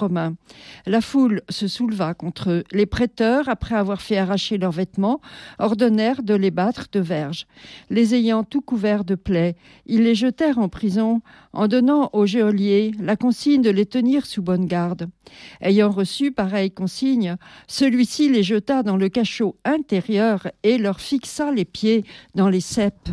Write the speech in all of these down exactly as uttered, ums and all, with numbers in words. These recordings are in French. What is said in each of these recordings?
Romains. La foule se souleva contre eux. Les prêteurs, après avoir fait arracher leurs vêtements, ordonnèrent de les battre de verges. Les ayant tout couverts de plaies, ils les jetèrent en prison en donnant au geôlier la consigne de les tenir sous bonne garde. Ayant reçu pareille consigne, celui-ci les jeta dans le cachot intérieur et leur fixa les pieds dans les ceps.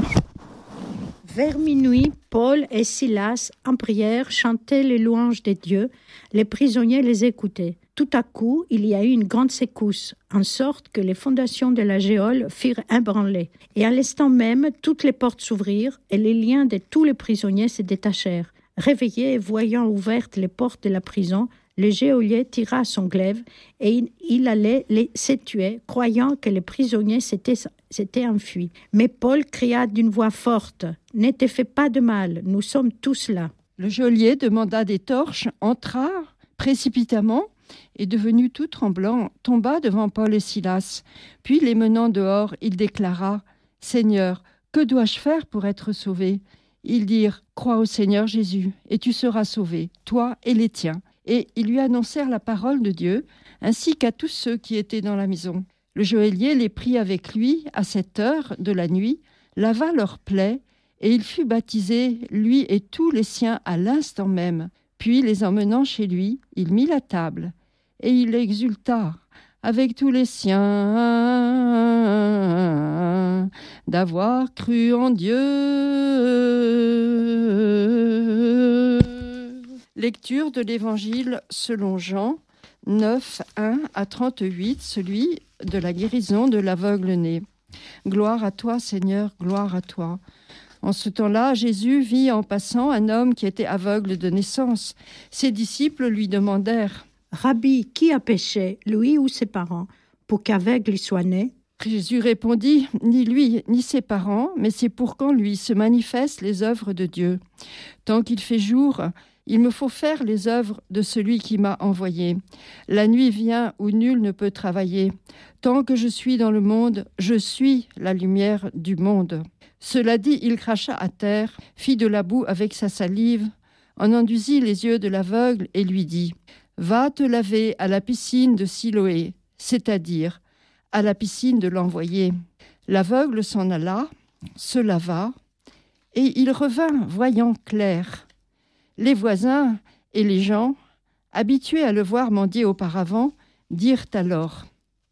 Vers minuit, Paul et Silas, en prière, chantaient les louanges de Dieu. Les prisonniers les écoutaient. Tout à coup, il y a eu une grande secousse, en sorte que les fondations de la géole firent ébranler. Et à l'instant même, toutes les portes s'ouvrirent et les liens de tous les prisonniers se détachèrent. Réveillé et voyant ouvertes les portes de la prison, le geôlier tira son glaive et il, il allait les se tuer, croyant que les prisonniers s'étaient, s'étaient enfuis. Mais Paul cria d'une voix forte « Ne te fais pas de mal, nous sommes tous là. » Le geôlier demanda des torches, entra précipitamment et, devenu tout tremblant, tomba devant Paul et Silas. Puis, les menant dehors, il déclara « Seigneur, que dois-je faire pour être sauvé ?» Ils dirent « Crois au Seigneur Jésus, et tu seras sauvé, toi et les tiens. » Et ils lui annoncèrent la parole de Dieu, ainsi qu'à tous ceux qui étaient dans la maison. Le geôlier les prit avec lui à cette heure de la nuit, lava leurs plaies, et il fut baptisé, lui et tous les siens, à l'instant même. Puis, les emmenant chez lui, il mit la table, et il exulta avec tous les siens d'avoir cru en Dieu. Lecture de l'Évangile selon Jean neuf, un à trente-huit, celui de la guérison de l'aveugle-né. Gloire à toi, Seigneur, gloire à toi. En ce temps-là, Jésus vit en passant un homme qui était aveugle de naissance. Ses disciples lui demandèrent « Rabbi, qui a péché, lui ou ses parents, pour qu'aveugle il soit né ?» Jésus répondit, « Ni lui, ni ses parents, mais c'est pour qu'en lui se manifestent les œuvres de Dieu. Tant qu'il fait jour, il me faut faire les œuvres de celui qui m'a envoyé. La nuit vient où nul ne peut travailler. Tant que je suis dans le monde, je suis la lumière du monde. » Cela dit, il cracha à terre, fit de la boue avec sa salive, en enduisit les yeux de l'aveugle et lui dit « Va te laver à la piscine de Siloé, c'est-à-dire à la piscine de l'envoyé. » L'aveugle s'en alla, se lava, et il revint voyant clair. Les voisins et les gens, habitués à le voir mendier auparavant, dirent alors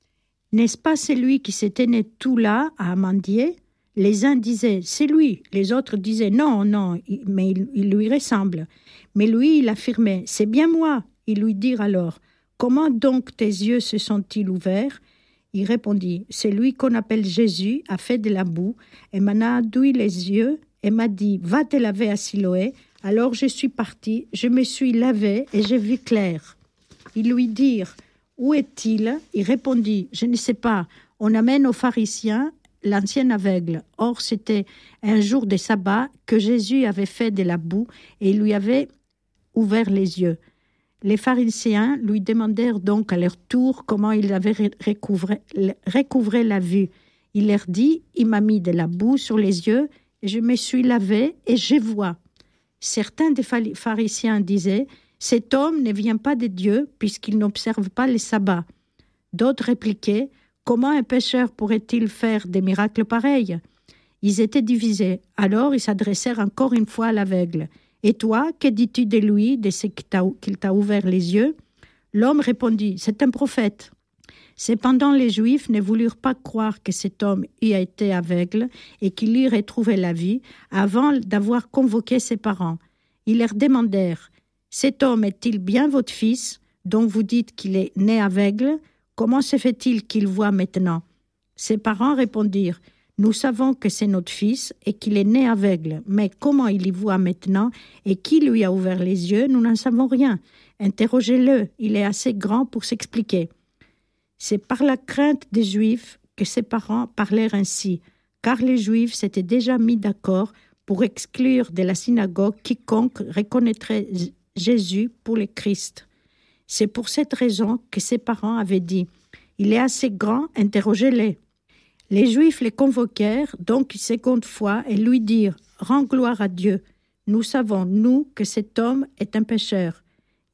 « N'est-ce pas celui qui s'était né tout là à mendier ?» Les uns disaient « c'est lui », les autres disaient « non, non, mais il, il lui ressemble ». Mais lui, il affirmait « c'est bien moi ». Ils lui dirent alors « comment donc tes yeux se sont-ils ouverts ?» Il répondit « celui qu'on appelle Jésus a fait de la boue et m'en a douillé les yeux et m'a dit « va te laver à Siloé ». Alors je suis parti, je me suis lavé et j'ai vu clair. Ils lui dirent « où est-il ?» Il répondit « je ne sais pas, on amène aux pharisiens l'ancien aveugle. » Or, c'était un jour de sabbat que Jésus avait fait de la boue et lui avait ouvert les yeux. Les pharisiens lui demandèrent donc à leur tour comment il avait recouvré, recouvré la vue. Il leur dit « il m'a mis de la boue sur les yeux et je me suis lavé et je vois. » Certains des pharisiens disaient « cet homme ne vient pas de Dieu puisqu'il n'observe pas les sabbats. » D'autres répliquaient « comment un pécheur pourrait-il faire des miracles pareils ?» Ils étaient divisés. Alors ils s'adressèrent encore une fois à l'aveugle. « Et toi, que dis-tu de lui, de ce qu'il t'a, qu'il t'a ouvert les yeux ?» L'homme répondit « c'est un prophète. » Cependant les Juifs ne voulurent pas croire que cet homme y a été aveugle et qu'il y retrouvé la vie avant d'avoir convoqué ses parents. Ils leur demandèrent « cet homme est-il bien votre fils, dont vous dites qu'il est né aveugle ? Comment se fait-il qu'il voit maintenant ?» Ses parents répondirent « nous savons que c'est notre fils et qu'il est né aveugle, mais comment il y voit maintenant et qui lui a ouvert les yeux, nous n'en savons rien. Interrogez-le, il est assez grand pour s'expliquer. » C'est par la crainte des Juifs que ses parents parlèrent ainsi, car les Juifs s'étaient déjà mis d'accord pour exclure de la synagogue quiconque reconnaîtrait Jésus pour le Christ. C'est pour cette raison que ses parents avaient dit « il est assez grand, interrogez-le ». Les Juifs les convoquèrent donc une seconde fois et lui dirent « rends gloire à Dieu, nous savons, nous, que cet homme est un pécheur. »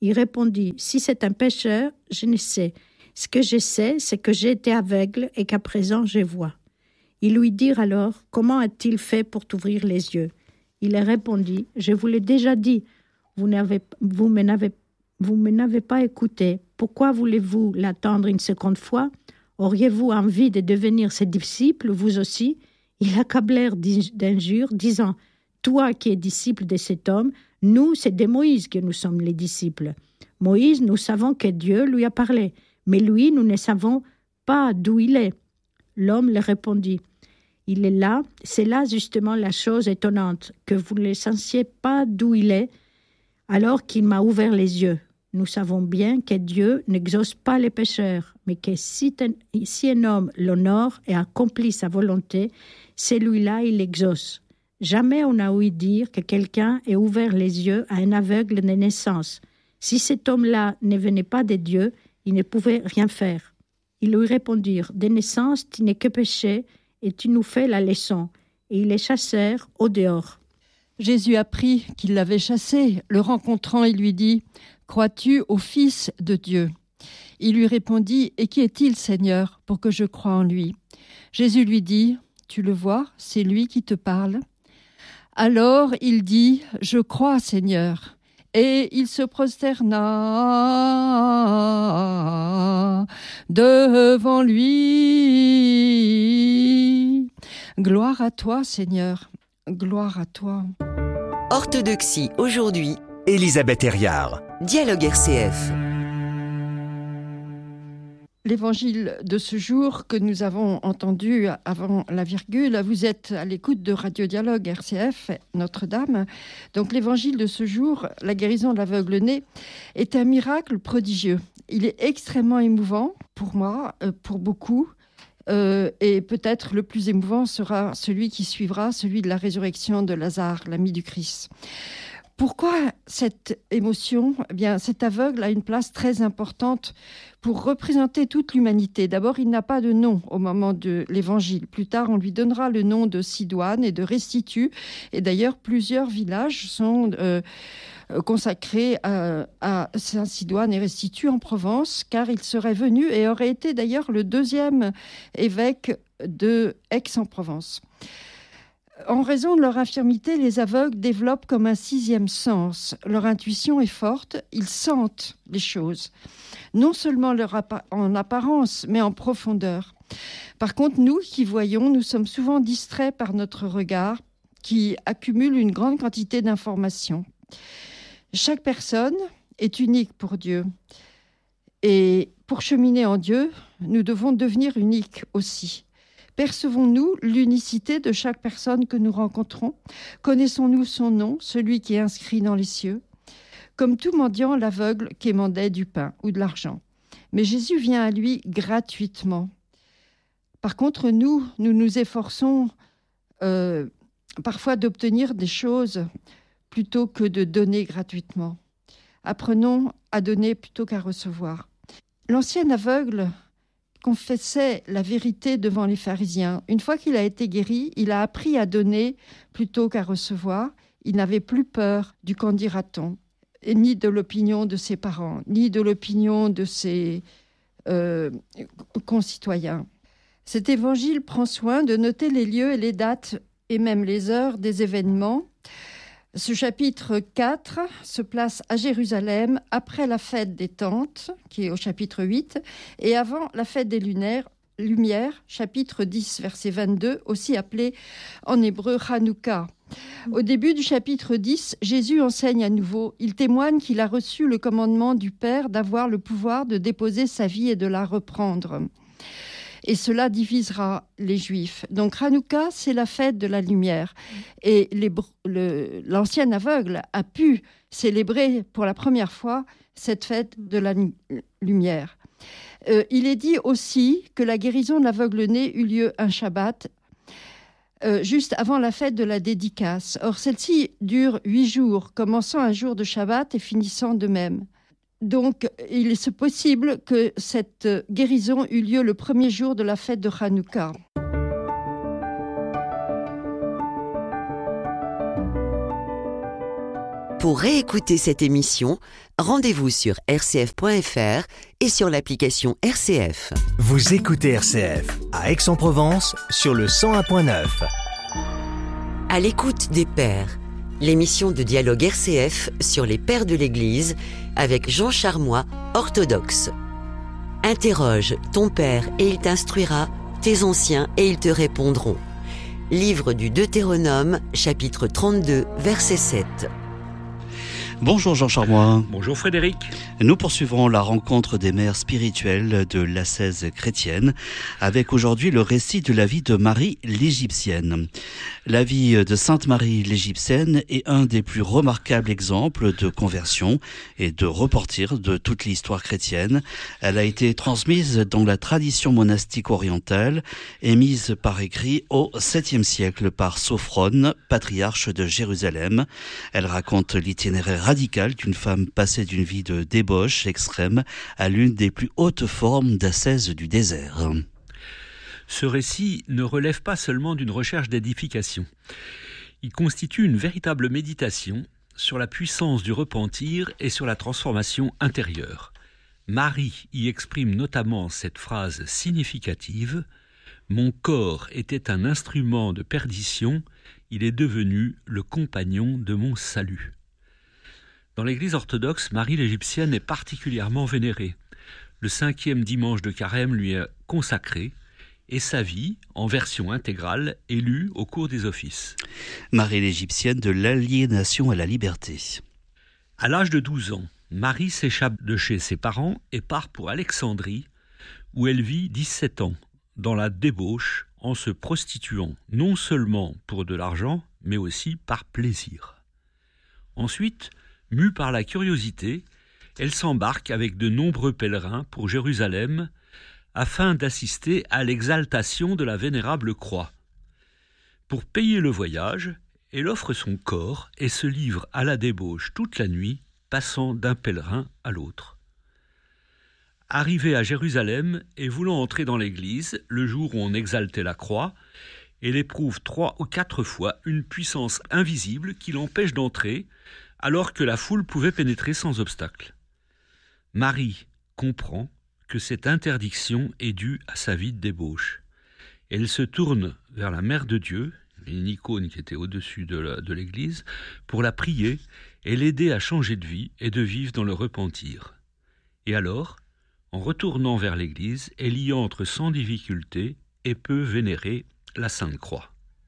Il répondit, « Si c'est un pécheur, je ne sais. Ce que je sais, c'est que j'ai été aveugle et qu'à présent je vois. » Ils lui dirent alors, « Comment a-t-il fait pour t'ouvrir les yeux ?» Il leur répondit, « Je vous l'ai déjà dit, vous, n'avez, vous, me n'avez, vous me n'avez pas écouté. Pourquoi voulez-vous l'attendre une seconde fois? Auriez-vous envie de devenir ses disciples, vous aussi ?» Ils l'accablèrent d'injures, disant, « Toi qui es disciple de cet homme, nous, c'est de Moïse que nous sommes les disciples. Moïse, nous savons que Dieu lui a parlé, mais lui, nous ne savons pas d'où il est. » L'homme leur répondit, « Il est là, c'est là justement la chose étonnante, que vous ne sachiez pas d'où il est, alors qu'il m'a ouvert les yeux. Nous savons bien que Dieu n'exauce pas les pécheurs, mais que si un, si un homme l'honore et accomplit sa volonté, celui-là, il l'exauce. Jamais on n'a ouï dire que quelqu'un ait ouvert les yeux à un aveugle de naissance. Si cet homme-là ne venait pas de Dieu, il ne pouvait rien faire. » Ils lui répondirent, « De naissance, tu n'es que péché, et tu nous fais la leçon. » Et ils les chassèrent au dehors. Jésus apprit qu'il l'avait chassé. Le rencontrant, il lui dit, « Crois-tu au Fils de Dieu ?» Il lui répondit, « Et qui est-il, Seigneur, pour que je croie en lui ?» Jésus lui dit, « Tu le vois, c'est lui qui te parle. » Alors il dit, « Je crois, Seigneur. » Et il se prosterna devant lui. Gloire à toi, Seigneur. Gloire à toi. Orthodoxie aujourd'hui. Elisabeth Herriard. Dialogue R C F. L'évangile de ce jour que nous avons entendu avant la virgule, vous êtes à l'écoute de Radio Dialogue R C F, Notre-Dame. Donc l'évangile de ce jour, la guérison de l'aveugle-né, est un miracle prodigieux. Il est extrêmement émouvant pour moi, pour beaucoup, euh, et peut-être le plus émouvant sera celui qui suivra, celui de la résurrection de Lazare, l'ami du Christ. Pourquoi cette émotion ? Eh bien, cet aveugle a une place très importante pour représenter toute l'humanité. D'abord, il n'a pas de nom au moment de l'évangile. Plus tard, on lui donnera le nom de Sidoine et de Restitut. Et d'ailleurs, plusieurs villages sont euh, consacrés à, à Saint-Sidoine et Restitut en Provence, car il serait venu et aurait été d'ailleurs le deuxième évêque de Aix-en-Provence. En raison de leur infirmité, les aveugles développent comme un sixième sens. Leur intuition est forte, ils sentent les choses, non seulement leur appa- en apparence, mais en profondeur. Par contre, nous qui voyons, nous sommes souvent distraits par notre regard, qui accumule une grande quantité d'informations. Chaque personne est unique pour Dieu. Et pour cheminer en Dieu, nous devons devenir uniques aussi. Percevons-nous l'unicité de chaque personne que nous rencontrons ? Connaissons-nous son nom, celui qui est inscrit dans les cieux ? Comme tout mendiant, l'aveugle quémandait du pain ou de l'argent. Mais Jésus vient à lui gratuitement. Par contre, nous, nous nous efforçons euh, parfois d'obtenir des choses plutôt que de donner gratuitement. Apprenons à donner plutôt qu'à recevoir. L'ancien aveugle confessait la vérité devant les pharisiens. Une fois qu'il a été guéri, il a appris à donner plutôt qu'à recevoir. Il n'avait plus peur du qu'en dira-t-on, et ni de l'opinion de ses parents, ni de l'opinion de ses euh, concitoyens. Cet évangile prend soin de noter les lieux et les dates et même les heures des événements. Ce chapitre quatre se place à Jérusalem après la fête des tentes, qui est au chapitre huit, et avant la fête des lunaires, Lumières, chapitre dix, verset vingt-deux, aussi appelé en hébreu Hanouka. Au début du chapitre dix, Jésus enseigne à nouveau. Il témoigne qu'il a reçu le commandement du Père d'avoir le pouvoir de déposer sa vie et de la reprendre. Et cela divisera les Juifs. Donc Hanouka, c'est la fête de la lumière. Et les, le, l'ancien aveugle a pu célébrer pour la première fois cette fête de la lumière. Euh, il est dit aussi que la guérison de l'aveugle-né eut lieu un Shabbat, euh, juste avant la fête de la dédicace. Or, celle-ci dure huit jours, commençant un jour de Shabbat et finissant de même. Donc, il est possible que cette guérison eut lieu le premier jour de la fête de Hanouka. Pour réécouter cette émission, rendez-vous sur r c f point f r et sur l'application R C F. Vous écoutez R C F à Aix-en-Provence sur le cent un point neuf. À l'écoute des pères, l'émission de dialogue R C F sur les pères de l'Église avec Jean Charmois, orthodoxe. Interroge ton père et il t'instruira, tes anciens et ils te répondront. Livre du Deutéronome, chapitre trente-deux, verset sept. Bonjour Jean Charmois. Bonjour Frédéric. Nous poursuivrons la rencontre des mères spirituelles de l'ascèse chrétienne avec aujourd'hui le récit de la vie de Marie l'Égyptienne. La vie de Sainte Marie l'Égyptienne est un des plus remarquables exemples de conversion et de repentir de toute l'histoire chrétienne. Elle a été transmise dans la tradition monastique orientale et mise par écrit au septième siècle par Sophrone, patriarche de Jérusalem. Elle raconte l'itinéraire radical d'une femme passée d'une vie de débauche extrême à l'une des plus hautes formes d'ascèse du désert. Ce récit ne relève pas seulement d'une recherche d'édification. Il constitue une véritable méditation sur la puissance du repentir et sur la transformation intérieure. Marie y exprime notamment cette phrase significative « Mon corps était un instrument de perdition, il est devenu le compagnon de mon salut ». Dans l'Église orthodoxe, Marie l'Égyptienne est particulièrement vénérée. Le cinquième dimanche de carême lui est consacré et sa vie, en version intégrale, est lue au cours des offices. Marie l'Égyptienne de l'aliénation à la liberté. À l'âge de douze ans, Marie s'échappe de chez ses parents et part pour Alexandrie, où elle vit dix-sept ans, dans la débauche, en se prostituant non seulement pour de l'argent, mais aussi par plaisir. Ensuite, mue par la curiosité, elle s'embarque avec de nombreux pèlerins pour Jérusalem afin d'assister à l'exaltation de la vénérable croix. Pour payer le voyage, elle offre son corps et se livre à la débauche toute la nuit, passant d'un pèlerin à l'autre. Arrivée à Jérusalem et voulant entrer dans l'église, le jour où on exaltait la croix, elle éprouve trois ou quatre fois une puissance invisible qui l'empêche d'entrer, alors que la foule pouvait pénétrer sans obstacle. Marie comprend que cette interdiction est due à sa vie de débauche. Elle se tourne vers la Mère de Dieu, une icône qui était au-dessus de, la, de l'église, pour la prier et l'aider à changer de vie et de vivre dans le repentir. Et alors, en retournant vers l'église, elle y entre sans difficulté et peut vénérer la Sainte Croix.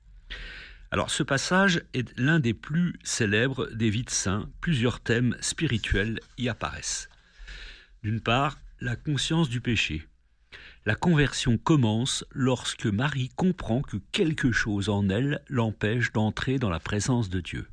Alors ce passage est l'un des plus célèbres des vies de saints. Plusieurs thèmes spirituels y apparaissent. D'une part, la conscience du péché. La conversion commence lorsque Marie comprend que quelque chose en elle l'empêche d'entrer dans la présence de Dieu.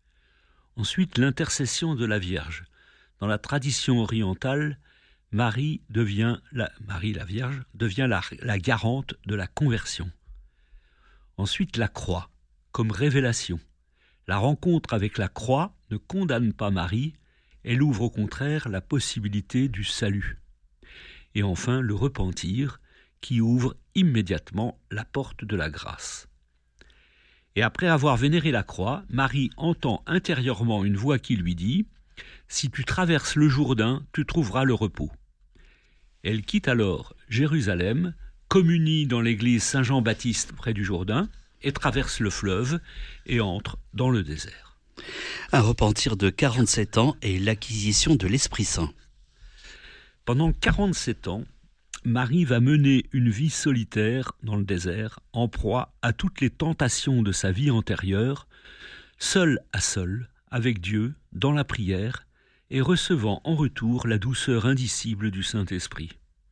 Ensuite, l'intercession de la Vierge. Dans la tradition orientale, Marie devient la, Marie la Vierge devient la, la garante de la conversion. Ensuite, la croix. Comme révélation. La rencontre avec la croix ne condamne pas Marie, elle ouvre au contraire la possibilité du salut. Et enfin, le repentir, qui ouvre immédiatement la porte de la grâce. Et après avoir vénéré la croix, Marie entend intérieurement une voix qui lui dit « Si tu traverses le Jourdain, tu trouveras le repos ». Elle quitte alors Jérusalem, communie dans l'église Saint-Jean-Baptiste près du Jourdain, et traverse le fleuve et entre dans le désert. Un repentir de quarante-sept ans et l'acquisition de l'Esprit Saint. Pendant quarante-sept ans, Marie va mener une vie solitaire dans le désert, en proie à toutes les tentations de sa vie antérieure, seule à seule, avec Dieu, dans la prière, et recevant en retour la douceur indicible du Saint-Esprit.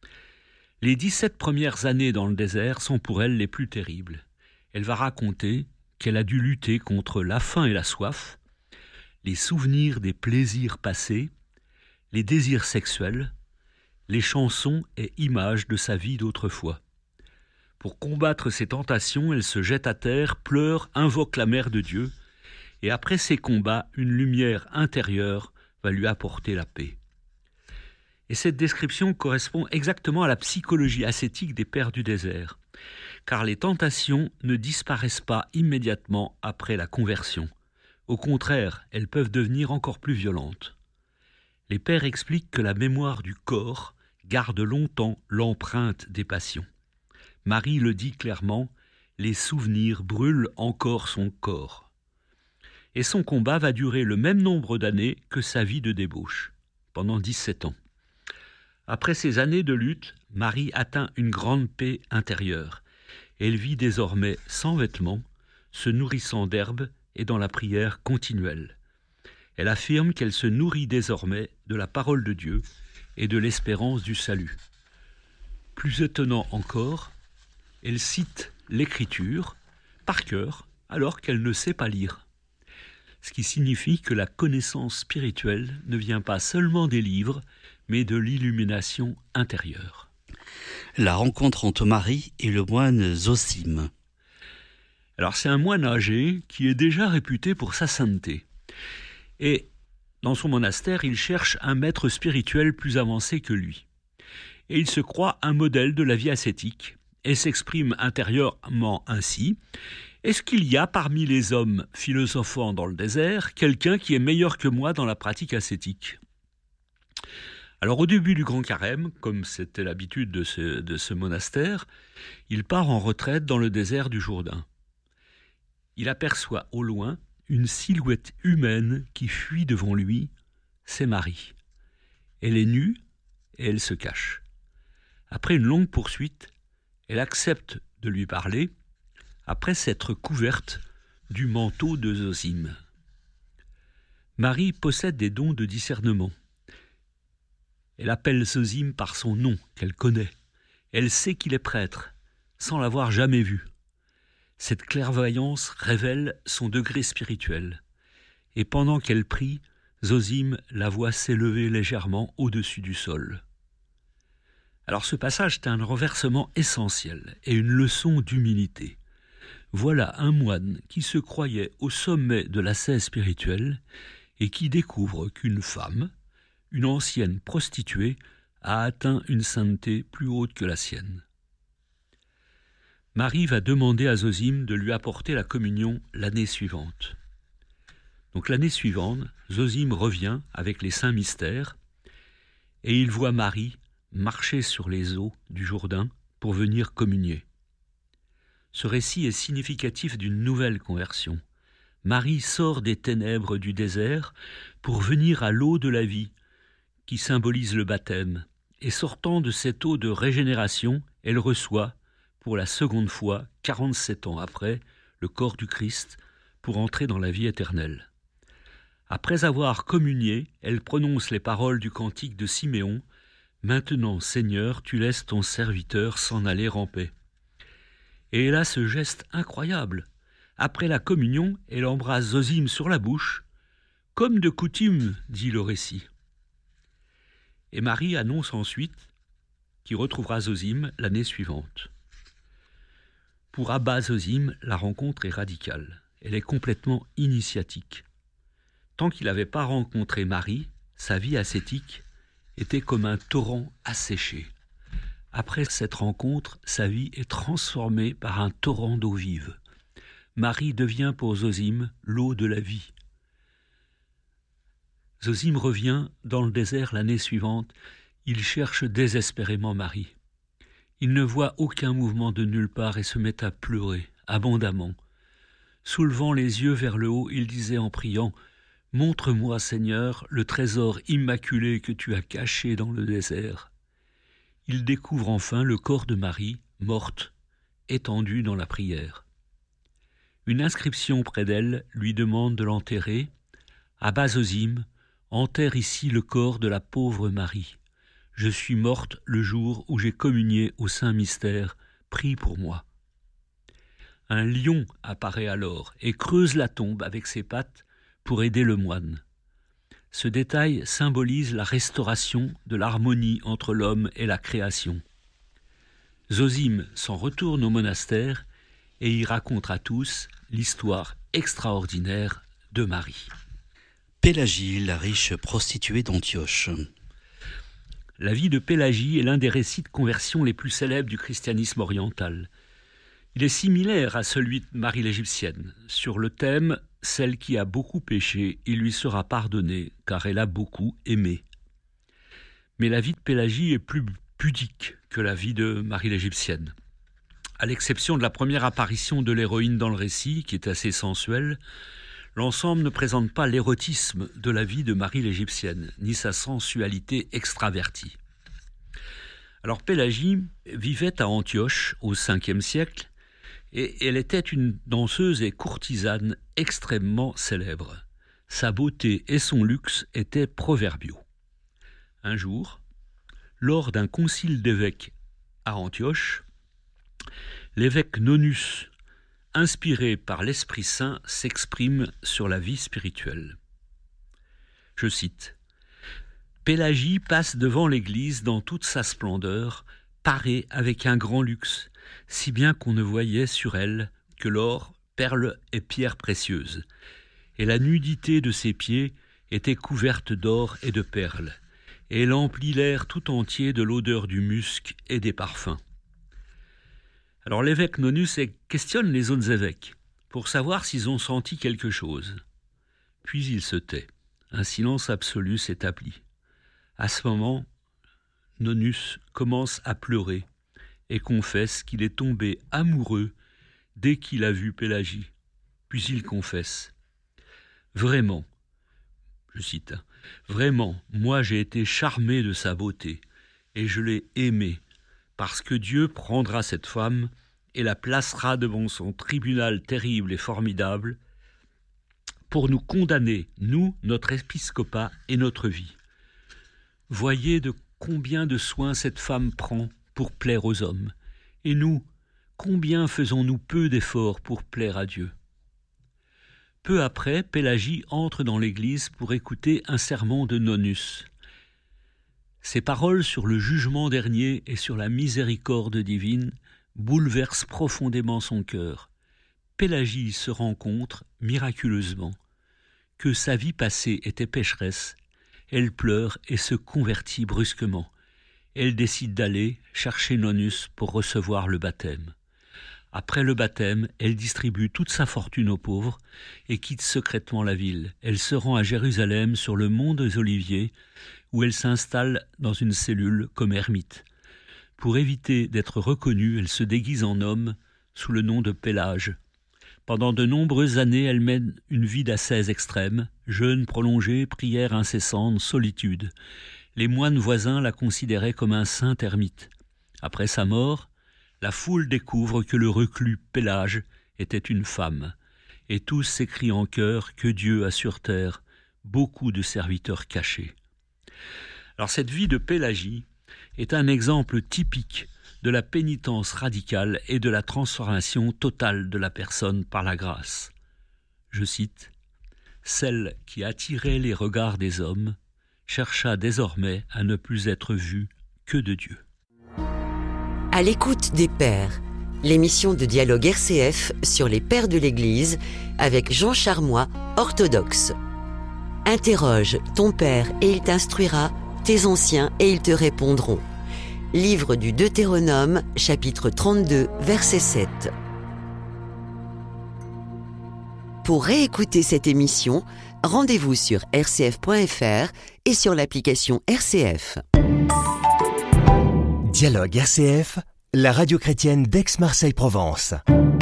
Les dix-sept premières années dans le désert sont pour elle les plus terribles. Elle va raconter qu'elle a dû lutter contre la faim et la soif, les souvenirs des plaisirs passés, les désirs sexuels, les chansons et images de sa vie d'autrefois. Pour combattre ces tentations, elle se jette à terre, pleure, invoque la Mère de Dieu, et après ces combats, une lumière intérieure va lui apporter la paix. Et cette description correspond exactement à la psychologie ascétique des pères du désert, car les tentations ne disparaissent pas immédiatement après la conversion. Au contraire, elles peuvent devenir encore plus violentes. Les pères expliquent que la mémoire du corps garde longtemps l'empreinte des passions. Marie le dit clairement, les souvenirs brûlent encore son corps. Et son combat va durer le même nombre d'années que sa vie de débauche, pendant dix-sept ans. Après ces années de lutte, Marie atteint une grande paix intérieure. Elle vit désormais sans vêtements, se nourrissant d'herbes et dans la prière continuelle. Elle affirme qu'elle se nourrit désormais de la parole de Dieu et de l'espérance du salut. Plus étonnant encore, elle cite l'Écriture par cœur alors qu'elle ne sait pas lire. Ce qui signifie que la connaissance spirituelle ne vient pas seulement des livres, mais de l'illumination intérieure. La rencontre entre Marie et le moine Zosime. Alors c'est un moine âgé qui est déjà réputé pour sa sainteté. Et dans son monastère, il cherche un maître spirituel plus avancé que lui. Et il se croit un modèle de la vie ascétique et s'exprime intérieurement ainsi. Est-ce qu'il y a parmi les hommes philosophant dans le désert quelqu'un qui est meilleur que moi dans la pratique ascétique ? Alors au début du Grand Carême, comme c'était l'habitude de ce, de ce monastère, il part en retraite dans le désert du Jourdain. Il aperçoit au loin une silhouette humaine qui fuit devant lui, c'est Marie. Elle est nue et elle se cache. Après une longue poursuite, elle accepte de lui parler, après s'être couverte du manteau de Zosime. Marie possède des dons de discernement. Elle appelle Zosime par son nom, qu'elle connaît. Elle sait qu'il est prêtre, sans l'avoir jamais vu. Cette clairvoyance révèle son degré spirituel. Et pendant qu'elle prie, Zosime la voit s'élever légèrement au-dessus du sol. Alors ce passage est un renversement essentiel et une leçon d'humilité. Voilà un moine qui se croyait au sommet de l'ascèse spirituelle et qui découvre qu'une femme, une ancienne prostituée, a atteint une sainteté plus haute que la sienne. Marie va demander à Zosime de lui apporter la communion l'année suivante. Donc l'année suivante, Zosime revient avec les saints mystères et il voit Marie marcher sur les eaux du Jourdain pour venir communier. Ce récit est significatif d'une nouvelle conversion. Marie sort des ténèbres du désert pour venir à l'eau de la vie qui symbolise le baptême, et sortant de cette eau de régénération, elle reçoit, pour la seconde fois, quarante-sept ans après, le corps du Christ pour entrer dans la vie éternelle. Après avoir communié, elle prononce les paroles du cantique de Siméon « Maintenant, Seigneur, tu laisses ton serviteur s'en aller en paix ». Et elle a ce geste incroyable. Après la communion, elle embrasse Zosime sur la bouche, comme de coutume, dit le récit. Et Marie annonce ensuite qu'il retrouvera Zosime l'année suivante. Pour Abba Zosime, la rencontre est radicale. Elle est complètement initiatique. Tant qu'il n'avait pas rencontré Marie, sa vie ascétique était comme un torrent asséché. Après cette rencontre, sa vie est transformée par un torrent d'eau vive. Marie devient pour Zosime l'eau de la vie. Zosime revient dans le désert l'année suivante. Il cherche désespérément Marie. Il ne voit aucun mouvement de nulle part et se met à pleurer abondamment. Soulevant les yeux vers le haut, il disait en priant « Montre-moi, Seigneur, le trésor immaculé que tu as caché dans le désert. » Il découvre enfin le corps de Marie, morte, étendue dans la prière. Une inscription près d'elle lui demande de l'enterrer. Abba Zosime, enterre ici le corps de la pauvre Marie. Je suis morte le jour où j'ai communié au Saint Mystère, prie pour moi. Un lion apparaît alors et creuse la tombe avec ses pattes pour aider le moine. Ce détail symbolise la restauration de l'harmonie entre l'homme et la création. Zosime s'en retourne au monastère et y raconte à tous l'histoire extraordinaire de Marie. Pélagie, la riche prostituée d'Antioche. La vie de Pélagie est l'un des récits de conversion les plus célèbres du christianisme oriental. Il est similaire à celui de Marie l'Égyptienne, sur le thème « celle qui a beaucoup péché, il lui sera pardonné, car elle a beaucoup aimé. Mais la vie de Pélagie est plus pudique que la vie de Marie l'Égyptienne. À l'exception de la première apparition de l'héroïne dans le récit, qui est assez sensuelle, l'ensemble ne présente pas l'érotisme de la vie de Marie l'Égyptienne, ni sa sensualité extravertie. Alors Pélagie vivait à Antioche au cinquième siècle, et elle était une danseuse et courtisane extrêmement célèbre. Sa beauté et son luxe étaient proverbiaux. Un jour, lors d'un concile d'évêques à Antioche, l'évêque Nonus, inspiré par l'Esprit Saint, s'exprime sur la vie spirituelle. Je cite : « Pélagie passe devant l'église dans toute sa splendeur, parée avec un grand luxe, si bien qu'on ne voyait sur elle que l'or, perles et pierres précieuses, et la nudité de ses pieds était couverte d'or et de perles, et elle emplit l'air tout entier de l'odeur du musc et des parfums. » Alors l'évêque Nonus questionne les autres évêques pour savoir s'ils ont senti quelque chose. Puis il se tait. Un silence absolu s'établit. À ce moment, Nonus commence à pleurer et confesse qu'il est tombé amoureux dès qu'il a vu Pélagie. Puis il confesse : « Vraiment, je cite, « Vraiment, moi j'ai été charmé de sa beauté et je l'ai aimée, parce que Dieu prendra cette femme et la placera devant son tribunal terrible et formidable pour nous condamner, nous, notre épiscopat et notre vie. Voyez de combien de soins cette femme prend pour plaire aux hommes, et nous, combien faisons-nous peu d'efforts pour plaire à Dieu. » Peu après, Pélagie entre dans l'église pour écouter un sermon de Nonus. Ces paroles sur le jugement dernier et sur la miséricorde divine bouleversent profondément son cœur. Pélagie se rend compte, miraculeusement, que sa vie passée était pécheresse. Elle pleure et se convertit brusquement. Elle décide d'aller chercher Nonus pour recevoir le baptême. Après le baptême, elle distribue toute sa fortune aux pauvres et quitte secrètement la ville. Elle se rend à Jérusalem sur le mont des Oliviers, où elle s'installe dans une cellule comme ermite. Pour éviter d'être reconnue, elle se déguise en homme sous le nom de Pélage. Pendant de nombreuses années, elle mène une vie d'ascèse extrême, jeûne prolongé, prière incessante, solitude. Les moines voisins la considéraient comme un saint ermite. Après sa mort, la foule découvre que le reclus Pélage était une femme, et tous s'écrient en chœur que Dieu a sur terre beaucoup de serviteurs cachés. Alors cette vie de Pélagie est un exemple typique de la pénitence radicale et de la transformation totale de la personne par la grâce. Je cite : « Celle qui attirait les regards des hommes chercha désormais à ne plus être vue que de Dieu. » À l'écoute des Pères, l'émission de dialogue R C F sur les Pères de l'Église avec Jean Charmois, orthodoxe. Interroge ton Père et il t'instruira, tes anciens et ils te répondront. Livre du Deutéronome, chapitre trente-deux, verset sept. Pour réécouter cette émission, rendez-vous sur r c f point f r et sur l'application R C F. Dialogue R C F, la radio chrétienne d'Aix-Marseille-Provence.